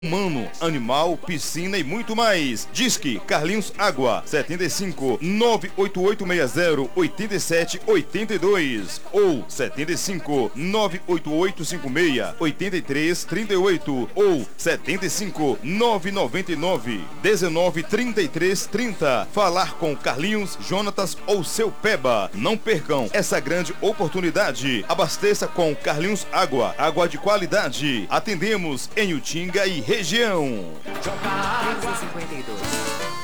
humano, animal, piscina e muito mais. Disque Carlinhos Água 75 98860 8782 ou 75 98856 8338 ou 75 999 193330. Falar com Carlinhos, Jonatas ou seu Peba. Não percam essa grande oportunidade. Abasteça com Carlinhos Água, água de qualidade. Atendemos em Utinga e região. 15h52.